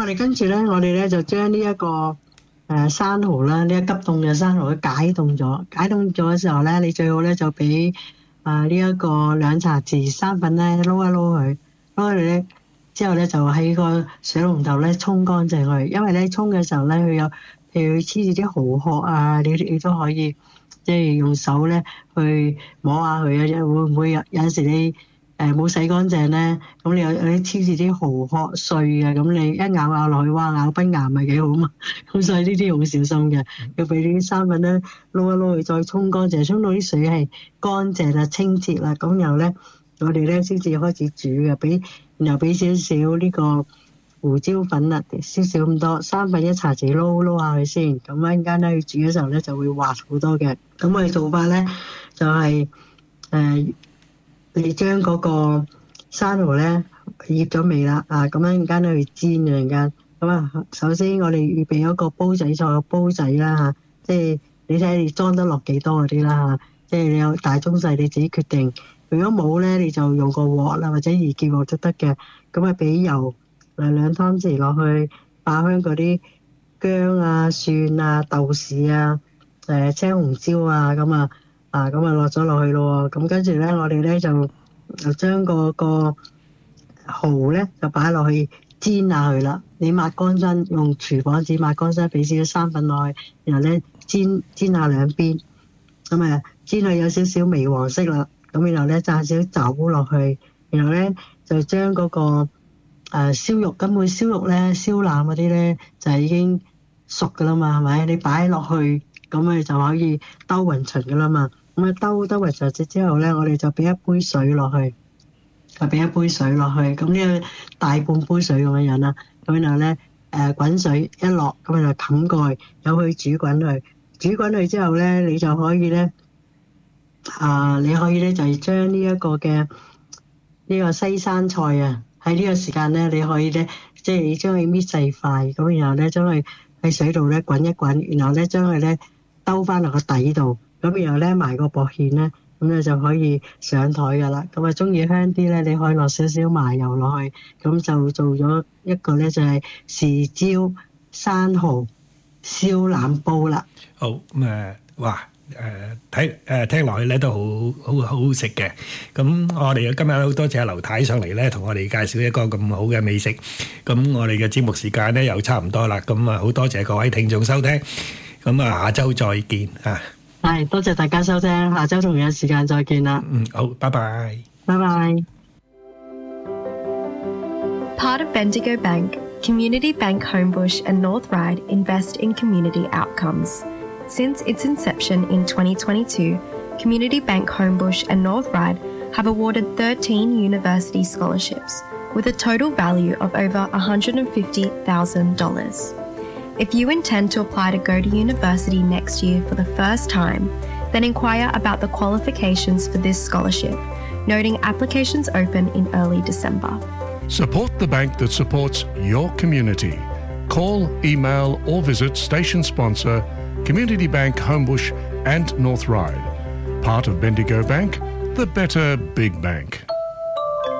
哋跟住咧，我哋咧就將呢一個生蠔啦，呢一急凍嘅生蠔解凍咗。解凍咗嘅時候咧，你最好咧就俾呢一個2茶匙生粉咧撈一撈佢，撈佢咧之後咧就喺個水龍頭咧沖乾淨佢。因為咧沖嘅時候咧，佢有譬如黐住啲蠔殼啊，你都可以即係用手咧去摸下佢啊。會唔會有陣時你冇洗乾淨咧，咁你有啲黐住啲蠔殼碎啊，咁你一咬落去，哇，咬崩牙咪幾好嘛。咁所以呢啲好小心嘅，要俾啲生粉咧撈一撈佢，再沖乾淨，沖到啲水係乾淨啦、清澈啦，咁然後咧我哋咧先至開始煮嘅，然後俾少少呢個胡椒粉啦，少少咁多，生粉1茶匙撈下佢先，咁一陣間咧佢煮嘅時候咧就會滑好多嘅。咁我哋做法咧就係你將嗰個生蠔咧醃咗味啦，咁一陣間咧去煎嘅陣間。咁啊，首先我哋預備咗個煲仔啦嚇，即係你睇你裝得落幾多嗰啲啦嚇，即係你有大中細你自己決定。如果冇咧，你就用個鑊啦，或者易潔鑊都得嘅。咁啊，俾油2湯匙落去，爆香嗰啲薑啊、蒜啊、豆豉啊、青紅椒啊，咁啊落咗落去咯。咁跟住咧，我哋咧就將個蠔咧就擺落去煎下佢啦。你抹乾身，用廚房紙抹乾身，俾少少生粉落去，然後咧煎下兩邊，咁啊煎到有少少微黃色啦。咁然後咧炸少少酒落去，然後咧就將嗰個燒肉，根本燒肉咧燒腩嗰啲咧就係已經熟噶啦嘛，係咪？你擺落去咁咪就可以兜勻勻噶啦嘛。咁啊兜勻勻之後咧，我哋就俾一杯水落去，咁呢個大半杯水咁樣啦。咁然後咧滾水一落，咁就冚蓋，由佢煮滾佢。煮滾佢之後咧，你就可以咧就係將呢一個嘅呢個西生菜啊，喺呢個時間咧，你可以咧即係你將佢搣細塊，咁然後咧將佢喺水度咧滾一滾，然後咧將佢咧兜翻落個底度，咁然後咧埋個薄芡咧，咁你就可以上台噶啦。咁啊中意香啲咧，你可以落少少麻油落去，咁就做咗一個咧就係豉椒生蠔燒腩煲啦。 好咁哇！聽落去咧都好食嘅。咁我哋今日好多謝劉太上嚟咧，同我哋介紹一個咁好嘅美食。咁我哋嘅節目時間咧又差唔多啦。咁啊好多謝各位聽眾收聽。咁啊下週再見啊！ 係，多謝大家收聽，下週同樣時間再見啦。 好，拜拜。 拜拜。 Part of Bendigo Bank, Community Bank Homebush and North Ryde invest in community outcomes. Since its inception in 2022, Community Bank Homebush and North Ryde have awarded 13 university scholarships with a total value of over $150,000. If you intend to apply to go to university next year for the first time, then inquire about the qualifications for this scholarship, noting applications open in early December. Support the bank that supports your community. Call, email or visit station sponsor Community Bank Homebush and North Ryde. Part of Bendigo Bank, the better big bank.